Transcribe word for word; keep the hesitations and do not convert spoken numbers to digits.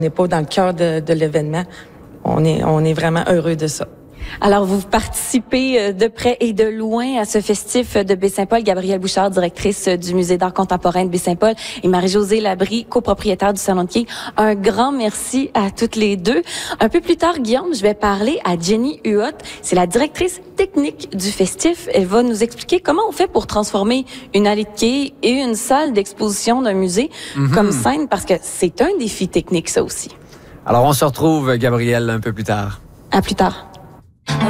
On n'est pas dans le cœur de, de l'événement. On est, on est vraiment heureux de ça. Alors, vous participez de près et de loin à ce festif de Baie-Saint-Paul. Gabrielle Bouchard, directrice du Musée d'art contemporain de Baie-Saint-Paul, et Marie-Josée Labrie, copropriétaire du Salon de Quai. Un grand merci à toutes les deux. Un peu plus tard, Guillaume, je vais parler à Jenny Huot. C'est la directrice technique du festif. Elle va nous expliquer comment on fait pour transformer une allée de quai et une salle d'exposition d'un musée mm-hmm. comme scène, parce que c'est un défi technique, ça aussi. Alors, on se retrouve, Gabrielle, un peu plus tard. À plus tard.